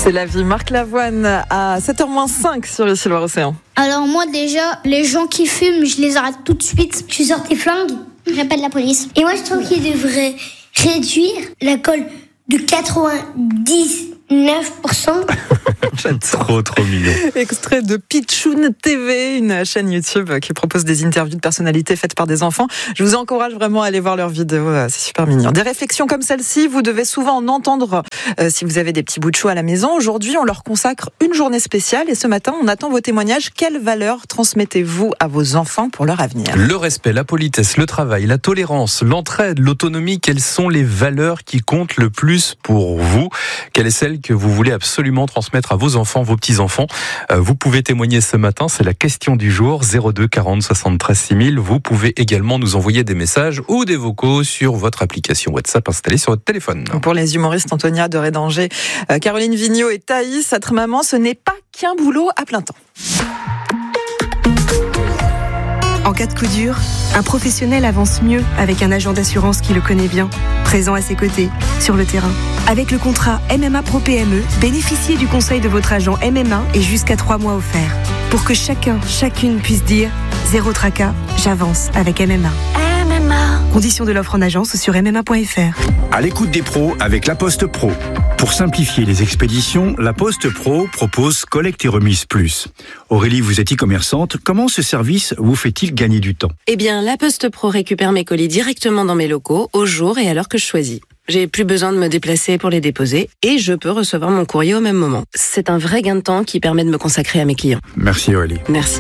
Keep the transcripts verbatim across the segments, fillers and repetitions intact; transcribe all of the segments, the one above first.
C'est la vie. Marc Lavoine à sept heures moins cinq sur Ici Loire-Océan. Alors moi déjà, les gens qui fument, je les arrête tout de suite. Je sors tes flingues, j'appelle la police. Et moi je trouve qu'il devrait réduire l'alcool de quatre-vingt-dix-neuf pour cent. Trop, trop mignon. Extrait de Pitchoun T V, une chaîne YouTube qui propose des interviews de personnalités faites par des enfants. Je vous encourage vraiment à aller voir leurs vidéos, c'est super mignon. Des réflexions comme celle-ci, vous devez souvent en entendre euh, si vous avez des petits bouts de chou à la maison. Aujourd'hui, on leur consacre une journée spéciale et ce matin, on attend vos témoignages. Quelles valeurs transmettez-vous à vos enfants pour leur avenir ? Le respect, la politesse, le travail, la tolérance, l'entraide, l'autonomie, quelles sont les valeurs qui comptent le plus pour vous ? Quelle est celle que vous voulez absolument transmettre à vos enfants, vos petits-enfants ? euh, Vous pouvez témoigner ce matin, c'est la question du jour, zéro deux quarante soixante-treize six mille. Vous pouvez également nous envoyer des messages ou des vocaux sur votre application WhatsApp installée sur votre téléphone. Pour les humoristes Antonia de Rédanger, euh, Caroline Vigneault et Thaïs, être maman, ce n'est pas qu'un boulot à plein temps. En cas de coup dur, un professionnel avance mieux avec un agent d'assurance qui le connaît bien, présent à ses côtés, sur le terrain. Avec le contrat M M A Pro P M E, bénéficiez du conseil de votre agent M M A et jusqu'à trois mois offerts. Pour que chacun, chacune puisse dire « Zéro tracas, j'avance avec M M A ». M M A. Conditions de l'offre en agence sur m m a point f r. À l'écoute des pros avec La Poste Pro. Pour simplifier les expéditions, La Poste Pro propose collecte et remise plus. Aurélie, vous êtes e-commerçante. Comment ce service vous fait-il gagner du temps ? Eh bien, La Poste Pro récupère mes colis directement dans mes locaux, au jour et à l'heure que je choisis. J'ai plus besoin de me déplacer pour les déposer et je peux recevoir mon courrier au même moment. C'est un vrai gain de temps qui permet de me consacrer à mes clients. Merci Aurélie. Merci.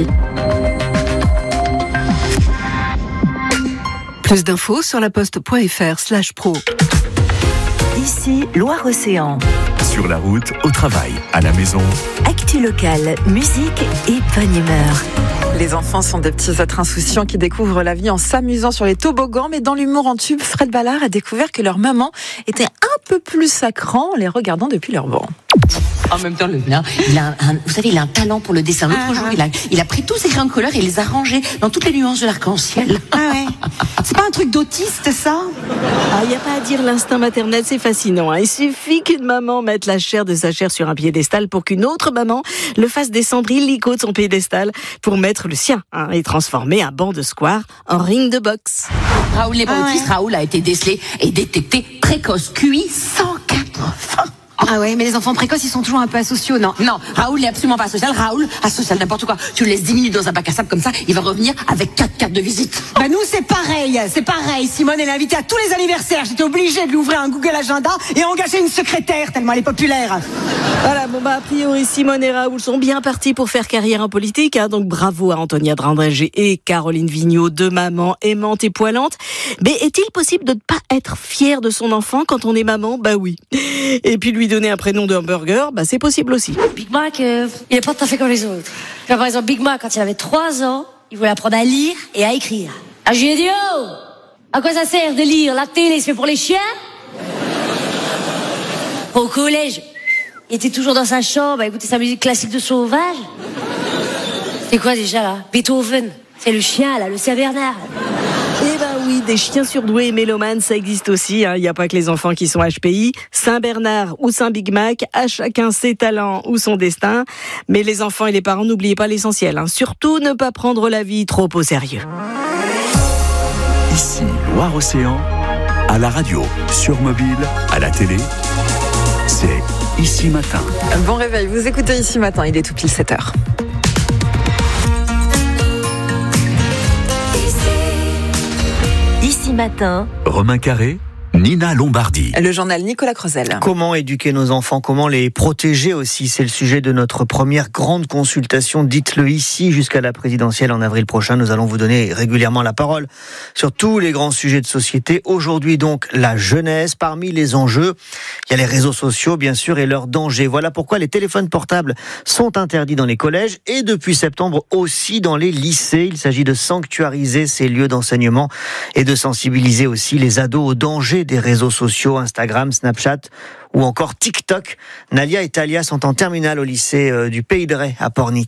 Plus d'infos sur laposte.fr slash pro. Ici Loire-Océan. Sur la route, au travail, à la maison. Actu locale, musique et bonne humeur. Les enfants sont des petits êtres insouciants qui découvrent la vie en s'amusant sur les toboggans, mais dans l'humour en tube, Fred Ballard a découvert que leur maman était un peu plus sacrant en les regardant depuis leur banc. En même temps, le mien, il a un, vous savez, il a un talent pour le dessin. L'autre ah, jour, ah. Il, a, il a pris tous ses crayons de couleur et il les a rangés dans toutes les nuances de l'arc-en-ciel. Ah ouais. C'est pas un truc d'autiste, ça ? Ah, il n'y a pas à dire, l'instinct maternel, c'est fascinant. Hein. Il suffit qu'une maman mette la chair de sa chair sur un piédestal pour qu'une autre maman le fasse descendre illico de son piédestal pour mettre le sien hein, et transformer un banc de square en ring de boxe. Raoul n'est pas ah, autiste, ouais. Raoul a été décelé et détecté précoce, Q I cent quatre-vingts. Ah ouais, mais les enfants précoces, ils sont toujours un peu asociaux, non ? Non, Raoul n'est absolument pas asocial. Raoul, asocial, n'importe quoi. Tu le laisses dix minutes dans un bac à sable comme ça, il va revenir avec quatre cartes de visite. Bah nous, c'est pareil, c'est pareil. Simone, elle est invitée à tous les anniversaires. J'étais obligée de lui ouvrir un Google Agenda et engager une secrétaire, tellement elle est populaire. Voilà, bon bah a priori, Simone et Raoul sont bien partis pour faire carrière en politique. Hein, donc bravo à Antonia de Rédanger et Caroline Vigneault, deux mamans aimantes et poilantes. Mais est-il possible de ne pas être fier de son enfant quand on est maman ? Bah oui. Et puis lui donner un prénom de hamburger, bah c'est possible aussi. Big Mac, euh, il est pas tout à fait comme les autres. Par exemple, Big Mac, quand il avait trois ans, il voulait apprendre à lire et à écrire. Ah, je lui ai dit, oh, à quoi ça sert de lire ? La télé, c'est fait pour les chiens ? Au collège, il était toujours dans sa chambre à écouter sa musique classique de sauvage. C'est quoi déjà, là ? Beethoven. C'est le chien, là, le Saint-Bernard. Eh ben oui, des chiens surdoués et mélomanes, ça existe aussi. Hein. Il n'y a pas que les enfants qui sont H P I. Saint-Bernard ou Saint-Big Mac, à chacun ses talents ou son destin. Mais les enfants et les parents, n'oubliez pas l'essentiel. Hein. Surtout, ne pas prendre la vie trop au sérieux. Ici, Loire-Océan, à la radio, sur mobile, à la télé, c'est Ici Matin. Bon réveil, vous écoutez Ici Matin, il est tout pile sept heures. Ici Matin, Romain Carré, Nina Lombardi. Le journal Nicolas Creusel. Comment éduquer nos enfants, comment les protéger aussi, c'est le sujet de notre première grande consultation. Dites-le ici jusqu'à la présidentielle en avril prochain. Nous allons vous donner régulièrement la parole sur tous les grands sujets de société. Aujourd'hui donc la jeunesse. Parmi les enjeux, il y a les réseaux sociaux bien sûr et leurs dangers. Voilà pourquoi les téléphones portables sont interdits dans les collèges et depuis septembre aussi dans les lycées. Il s'agit de sanctuariser ces lieux d'enseignement et de sensibiliser aussi les ados aux dangers des réseaux sociaux, Instagram, Snapchat ou encore TikTok. Nalia et Talia sont en terminale au lycée du Pays de Ré à Pornic.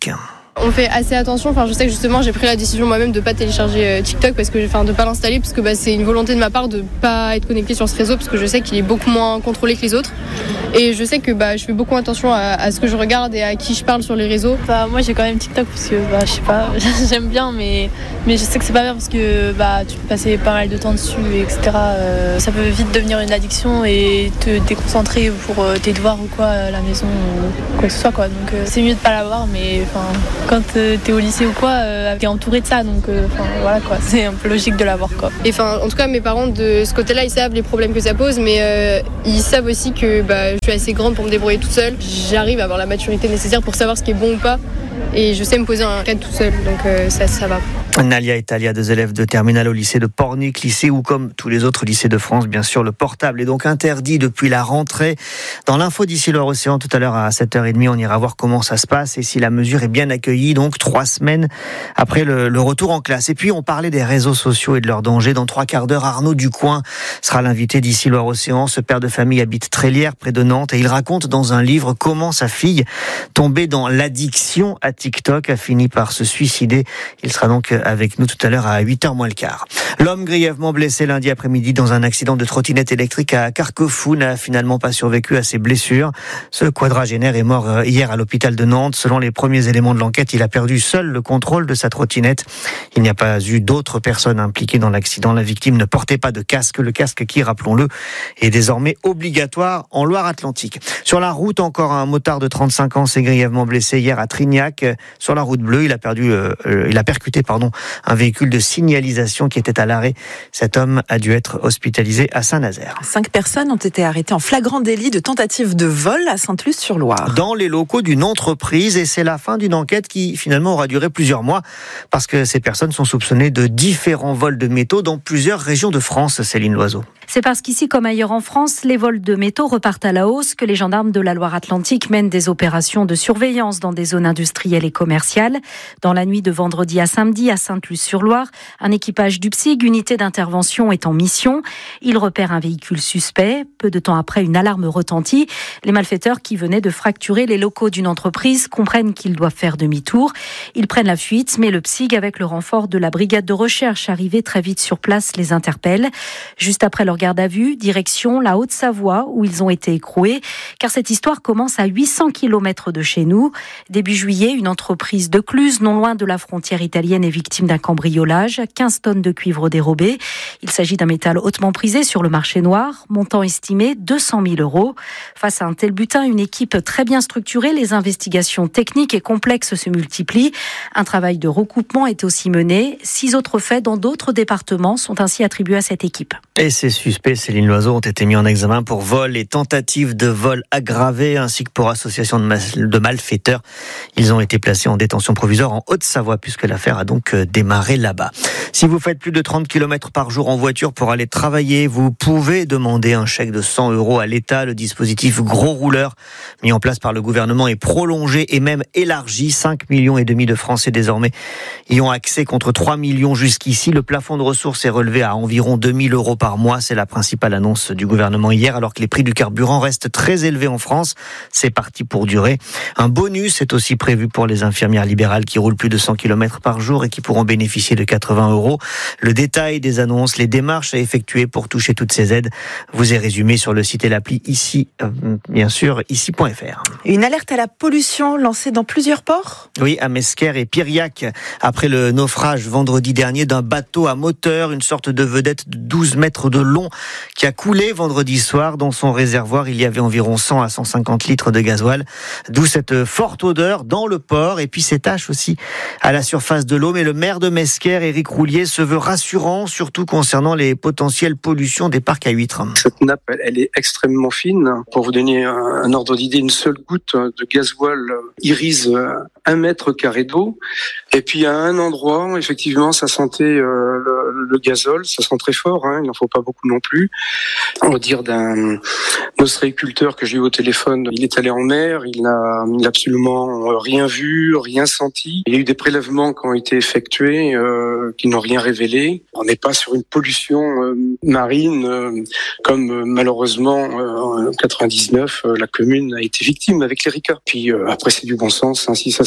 On fait assez attention, enfin je sais que justement j'ai pris la décision moi-même de pas télécharger TikTok parce que, enfin de pas l'installer parce que bah, c'est une volonté de ma part de pas être connecté sur ce réseau parce que je sais qu'il est beaucoup moins contrôlé que les autres et je sais que bah, je fais beaucoup attention à, à ce que je regarde et à qui je parle sur les réseaux. Bah, moi j'ai quand même TikTok parce que bah, je sais pas, j'aime bien mais, mais je sais que c'est pas bien parce que bah, tu peux passer pas mal de temps dessus et cetera. Euh, ça peut vite devenir une addiction et te déconcentrer pour euh, tes devoirs ou quoi à la maison ou quoi que ce soit quoi. Donc euh, c'est mieux de pas l'avoir mais enfin quand euh, t'es au lycée ou quoi, euh, t'es entouré de ça, donc euh, voilà quoi, c'est un peu logique de l'avoir quoi. Et enfin, en tout cas, mes parents de ce côté-là, ils savent les problèmes que ça pose, mais euh, ils savent aussi que bah, je suis assez grande pour me débrouiller toute seule. J'arrive à avoir la maturité nécessaire pour savoir ce qui est bon ou pas, et je sais me poser un cadre toute seule, donc euh, ça, ça va. Nalia et Talia, deux élèves de terminale au lycée de Pornic, lycée où, comme tous les autres lycées de France, bien sûr, le portable est donc interdit depuis la rentrée. Dans l'info d'ici Loire-Océan, tout à l'heure à sept heures trente, on ira voir comment ça se passe et si la mesure est bien accueillie, donc trois semaines après le, le retour en classe. Et puis, on parlait des réseaux sociaux et de leurs dangers. Dans trois quarts d'heure, Arnaud Ducoing sera l'invité d'ici Loire-Océan. Ce père de famille habite Trélières, près de Nantes, et il raconte dans un livre comment sa fille, tombée dans l'addiction à TikTok, a fini par se suicider. Il sera donc avec nous tout à l'heure à huit heures moins le quart. L'homme grièvement blessé lundi après-midi dans un accident de trottinette électrique à Carquefou n'a finalement pas survécu à ses blessures. Ce quadragénaire est mort hier à l'hôpital de Nantes. Selon les premiers éléments de l'enquête, il a perdu seul le contrôle de sa trottinette. Il n'y a pas eu d'autres personnes impliquées dans l'accident. La victime ne portait pas de casque. Le casque qui, rappelons-le, est désormais obligatoire en Loire-Atlantique. Sur la route, encore un motard de trente-cinq ans s'est grièvement blessé hier à Trignac. Sur la route bleue, il a perdu, euh, il a percuté, pardon, un véhicule de signalisation qui était à l'arrêt. Cet homme a dû être hospitalisé à Saint-Nazaire. Cinq personnes ont été arrêtées en flagrant délit de tentative de vol à Sainte-Luce-sur-Loire. Dans les locaux d'une entreprise, et c'est la fin d'une enquête qui finalement aura duré plusieurs mois parce que ces personnes sont soupçonnées de différents vols de métaux dans plusieurs régions de France. Céline Loiseau. C'est parce qu'ici, comme ailleurs en France, les vols de métaux repartent à la hausse que les gendarmes de la Loire-Atlantique mènent des opérations de surveillance dans des zones industrielles et commerciales. Dans la nuit de vendredi à samedi à Sainte-Luce-sur-Loire, un équipage du P S I G, unité d'intervention, est en mission. Il repère un véhicule suspect. Peu de temps après, une alarme retentit. Les malfaiteurs qui venaient de fracturer les locaux d'une entreprise comprennent qu'ils doivent faire demi-tour. Ils prennent la fuite, mais le P S I G, avec le renfort de la brigade de recherche arrivée très vite sur place, les interpelle. Juste après leur garde à vue, direction la Haute-Savoie, où ils ont été écroués, car cette histoire commence à huit cents kilomètres de chez nous. Début juillet, une entreprise de Cluse, non loin de la frontière italienne, est victime d'un cambriolage. quinze tonnes de cuivre dérobées. Il s'agit d'un métal hautement prisé sur le marché noir, montant estimé deux cent mille euros. Face à un tel butin, une équipe très bien structurée, les investigations techniques et complexes se multiplient. Un travail de recoupement est aussi mené. Six autres faits dans d'autres départements sont ainsi attribués à cette équipe. Et ces suspects, Céline Loiseau, ont été mis en examen pour vol et tentative de vol aggravé, ainsi que pour association de, mal- de malfaiteurs. Ils ont été placés en détention provisoire en Haute-Savoie, puisque l'affaire a donc démarré là-bas. Si vous faites plus de trente kilomètres par jour en voiture pour aller travailler, vous pouvez demander un chèque de cent euros à l'État. Le dispositif Gros Rouleur, mis en place par le gouvernement, est prolongé et même élargi. cinq millions et demi de Français désormais y ont accès contre trois millions jusqu'ici. Le plafond de ressources est relevé à environ deux mille euros par mois. C'est la principale annonce du gouvernement hier, alors que les prix du carburant restent très élevés en France. C'est parti pour durer. Un bonus est aussi prévu pour les infirmières libérales qui roulent plus de cent kilomètres par jour et qui pourront bénéficier de quatre-vingts euros. Le détail des annonces, les démarches à effectuer pour toucher toutes ces aides, vous est résumé sur le site et l'appli ici, euh, bien sûr, ici point f r. Une alerte à la pollution lancée dans plusieurs ports ? Oui, à Mesquer et Piriac, après le naufrage vendredi dernier d'un bateau à moteur, une sorte de vedette de douze mètres de long qui a coulé vendredi soir. Dans son réservoir, il y avait environ cent à cent cinquante litres de gasoil, d'où cette forte odeur dans le port et puis ces taches aussi à la surface de l'eau. Mais le maire de Mesquer, Éric Roulier, se veut rassurant, surtout concernant les potentielles pollutions des parcs à huîtres. Cette nappe, elle est extrêmement fine. Pour vous donner un ordre d'idée, une seule goutte de gasoil irise un mètre carré d'eau. Et puis à un endroit, effectivement, ça sentait euh, le, le gazole, ça sent très fort, hein, il n'en faut pas beaucoup non plus. On va dire d'un ostréiculteur que j'ai eu au téléphone, il est allé en mer, il n'a il a absolument rien vu, rien senti. Il y a eu des prélèvements qui ont été effectués, euh, qui n'ont rien révélé. On n'est pas sur une pollution euh, marine, euh, comme euh, malheureusement euh, en quatre-vingt-dix-neuf, euh, la commune a été victime avec l'Erika. Puis euh, après c'est du bon sens, hein, si ça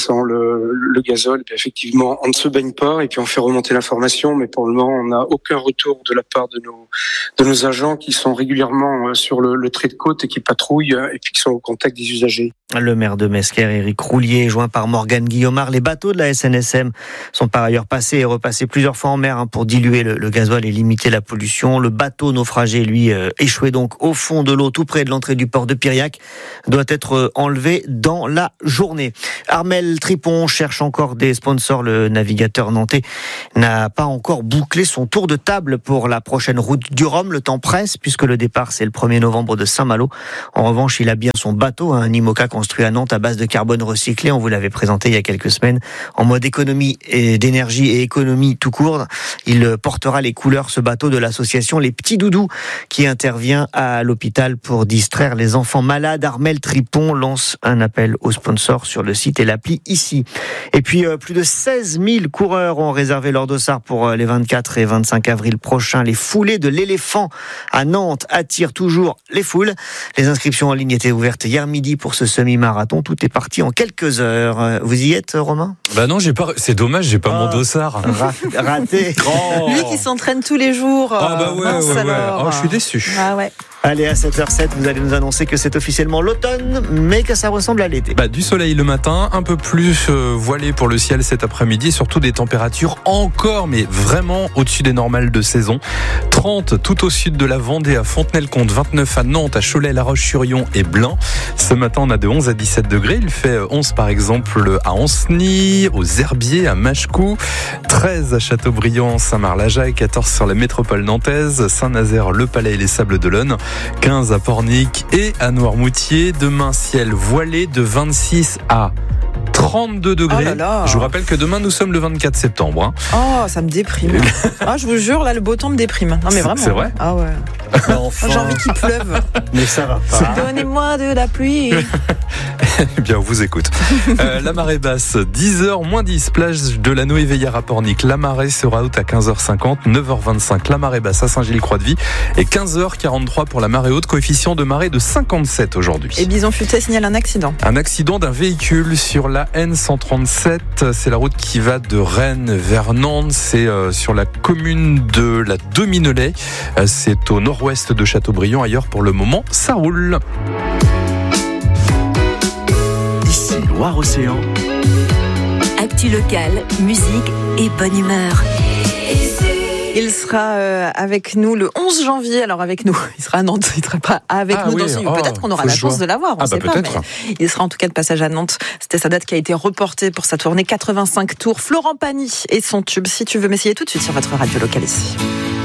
sent le, le gazole, et puis effectivement, on ne se baigne pas et puis on fait remonter l'information, mais pour le moment, on n'a aucun retour de la part de nos, de nos agents qui sont régulièrement sur le, le trait de côte et qui patrouillent et puis qui sont au contact des usagers. Le maire de Mesquer, Éric Roulier, joint par Morgane Guillaumard. Les bateaux de la S N S M sont par ailleurs passés et repassés plusieurs fois en mer hein, pour diluer le, le gasoil et limiter la pollution. Le bateau naufragé, lui, euh, échoué donc au fond de l'eau, tout près de l'entrée du port de Piriac, doit être enlevé dans la journée. Armel Tripon cherche encore des sponsors. Le navigateur nantais n'a pas encore bouclé son tour de table pour la prochaine route du Rhum. Le temps presse puisque le départ, c'est le premier novembre de Saint-Malo. En revanche, il a bien son bateau, un IMOCA construit à Nantes à base de carbone recyclé. On vous l'avait présenté il y a quelques semaines en mode économie et d'énergie et économie tout court. Il portera les couleurs, ce bateau, de l'association Les Petits Doudous qui intervient à l'hôpital pour distraire les enfants malades. Armel Tripon lance un appel aux sponsors sur le site et l'appli ici. Et puis euh, plus de seize mille coureurs ont réservé leur dossard pour euh, les vingt-quatre et vingt-cinq avril prochains. Les foulées de l'éléphant à Nantes attirent toujours les foules. Les inscriptions en ligne étaient ouvertes hier midi pour ce semi-marathon. Tout est parti en quelques heures. Vous y êtes, Romain ? Bah non, j'ai pas. C'est dommage, j'ai pas oh, mon dossard. Ra- raté. Oh. Lui qui s'entraîne tous les jours. Ah bah ouais, ouais, ouais. Oh, je suis déçu. Ah ouais. Allez, à sept heures zéro sept, vous allez nous annoncer que c'est officiellement l'automne, mais que ça ressemble à l'été. Bah, du soleil le matin, un peu plus euh, voilé pour le ciel cet après-midi, et surtout des températures encore, mais vraiment au-dessus des normales de saison. trente tout au sud de la Vendée, à Fontenay-le-Comte, vingt-neuf à Nantes, à Cholet, La Roche-sur-Yon et Blain. Ce matin, on a de onze à dix-sept degrés. Il fait onze par exemple à Anceny, aux Herbiers, à Machecou, treize à Châteaubriand, Saint-Marc-la-Jaille, quatorze sur la métropole nantaise, Saint-Nazaire, Le Palais et les Sables d'Olonne, quinze à Pornic et à Noirmoutier. Demain, ciel voilé de vingt-six à trente-deux degrés. Oh là là. Je vous rappelle que demain, nous sommes le vingt-quatre septembre. Hein. Oh, ça me déprime. Ah, je vous jure, là, le beau temps me déprime. Non, mais vraiment. C'est vrai ? Ah ouais. Enfin. J'ai envie qu'il pleuve. Mais ça va pas. Donnez-moi de la pluie. Eh bien, on vous écoute. Euh, la marée basse, dix heures moins dix, plage de la Noéveillère à Pornic. La marée sera haute à quinze heures cinquante, neuf heures vingt-cinq. La marée basse à Saint-Gilles-Croix-de-Vie et quinze heures quarante-trois pour la marée haute. Coefficient de marée de cinquante-sept aujourd'hui. Et Bison Futé signale un accident. Un accident d'un véhicule sur la N cent trente-sept. C'est la route qui va de Rennes vers Nantes. C'est euh, sur la commune de la Dominelay. Euh, c'est au nord-ouest de Châteaubriand. Ailleurs, pour le moment, ça roule. Ici, Loire-Océan. Actu locale, musique et bonne humeur. Il sera euh, avec nous le onze janvier. Alors avec nous, il sera à Nantes. Il ne sera pas avec ah nous. Oui. Dans ce... oh, Peut-être qu'on aura la chance de l'avoir. On ah ne sait bah pas. Mais il sera en tout cas de passage à Nantes. C'était sa date qui a été reportée pour sa tournée quatre-vingt-cinq tours. Florent Pagny et son tube. Si tu veux m'essayer tout de suite sur votre radio locale ici.